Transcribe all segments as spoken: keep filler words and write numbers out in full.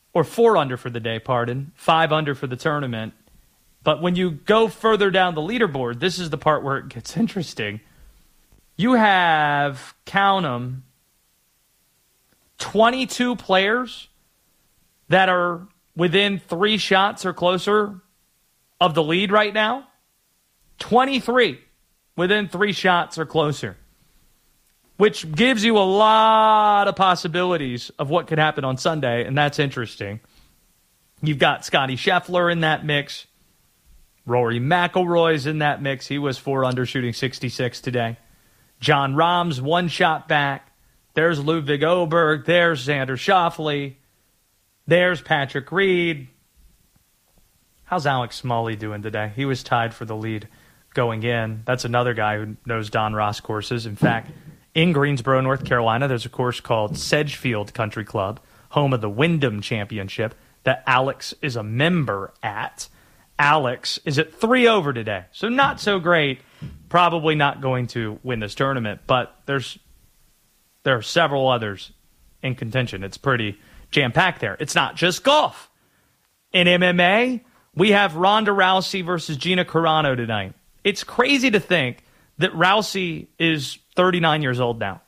or four under for the day, pardon, five under for the tournament. But when you go further down the leaderboard, this is the part where it gets interesting. You have, count them, twenty-two players that are within three shots or closer of the lead right now. twenty-three within three shots or closer, which gives you a lot of possibilities of what could happen on Sunday, and that's interesting. You've got Scottie Scheffler in that mix. Rory McIlroy's in that mix. He was four under, shooting sixty-six today. John Rahm's one shot back. There's Ludwig Oberg. There's Xander Schauffele. There's Patrick Reed. How's Alex Smalley doing today? He was tied for the lead going in. That's another guy who knows Don Ross courses. In fact, in Greensboro, North Carolina, there's a course called Sedgefield Country Club, home of the Wyndham Championship, that Alex is a member at. Alex is at three over today, so not so great. Probably not going to win this tournament, but there's there are several others in contention. It's pretty jam-packed there. It's not just golf. In M M A, we have Ronda Rousey versus Gina Carano tonight. It's crazy to think that Rousey is thirty-nine years old now.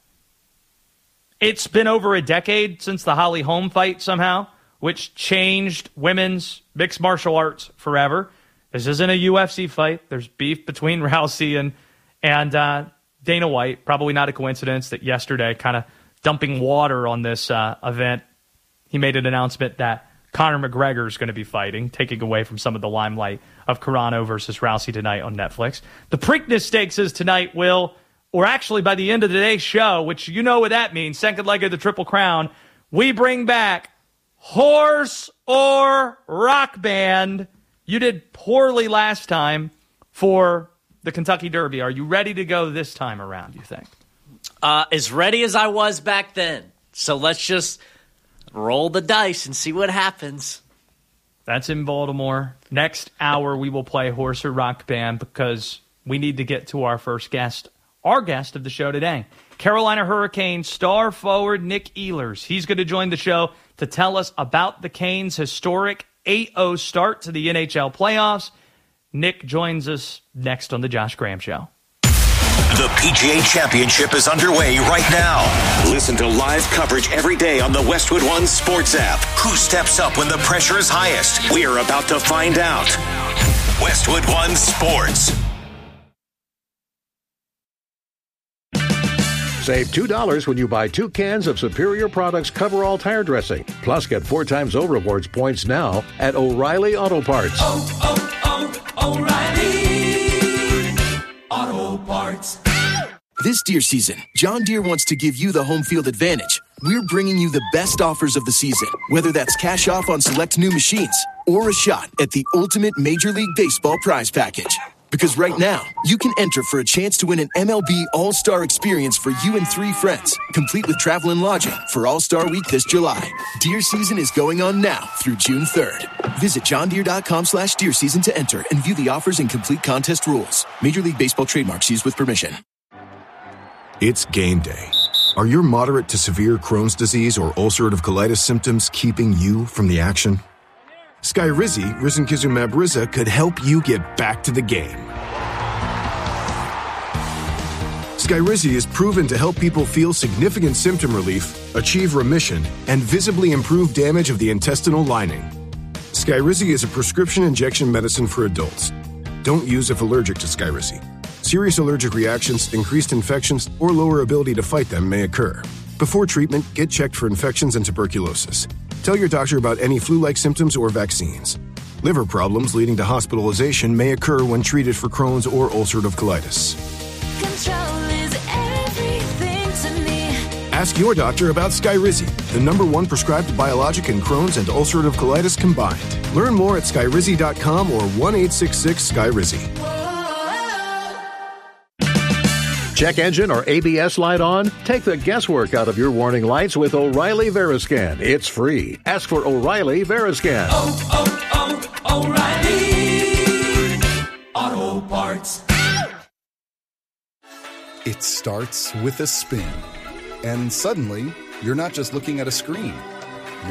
It's been over a decade since the Holly Holm fight somehow, which changed women's mixed martial arts forever. This isn't a U F C fight. There's beef between Rousey and, and uh, Dana White. Probably not a coincidence that yesterday, kind of dumping water on this uh, event, he made an announcement that Conor McGregor is going to be fighting, taking away from some of the limelight of Carano versus Rousey tonight on Netflix. The Preakness Stakes is tonight, Will, or actually by the end of today's show, which you know what that means, second leg of the Triple Crown, we bring back Horse or Rock Band. You did poorly last time for the Kentucky Derby. Are you ready to go this time around, you think? Uh, as ready as I was back then. So let's just roll the dice and see what happens. That's in Baltimore. Next hour, we will play Horse or Rock Band because we need to get to our first guest, our guest of the show today. Carolina Hurricanes star forward Nick Ehlers. He's going to join the show to tell us about the Canes' historic eight oh start to the N H L playoffs. Nick joins us next on The Josh Graham Show. The P G A Championship is underway right now. Listen to live coverage every day on the Westwood One Sports app. Who steps up when the pressure is highest? We're about to find out. Westwood One Sports. Save two dollars when you buy two cans of Superior Products Coverall Tire Dressing. Plus, get four times O Rewards points now at O'Reilly Auto Parts. Oh, oh, oh, O'Reilly Auto Parts. This deer season, John Deere wants to give you the home field advantage. We're bringing you the best offers of the season, whether that's cash off on select new machines or a shot at the ultimate Major League Baseball prize package. Because right now, you can enter for a chance to win an M L B All-Star experience for you and three friends, complete with travel and lodging for All-Star Week this July. Deer season is going on now through June third. Visit johndeere.com slash deer season to enter and view the offers and complete contest rules. Major League Baseball trademarks used with permission. It's game day. Are your moderate to severe Crohn's disease or ulcerative colitis symptoms keeping you from the action? Skyrizi, risankizumab Riza, could help you get back to the game. Skyrizi is proven to help people feel significant symptom relief, achieve remission, and visibly improve damage of the intestinal lining. Skyrizi is a prescription injection medicine for adults. Don't use if allergic to Skyrizi. Serious allergic reactions, increased infections, or lower ability to fight them may occur. Before treatment, get checked for infections and tuberculosis. Tell your doctor about any flu-like symptoms or vaccines. Liver problems leading to hospitalization may occur when treated for Crohn's or ulcerative colitis. Control is everything to me. Ask your doctor about Skyrizi, the number one prescribed biologic in Crohn's and ulcerative colitis combined. Learn more at skyrizi dot com or one eight six six Skyrizi. Check engine or A B S light on? Take the guesswork out of your warning lights with O'Reilly Veriscan. It's free. Ask for O'Reilly Veriscan. Oh, oh, oh, O'Reilly Auto Parts. It starts with a spin. And suddenly, you're not just looking at a screen.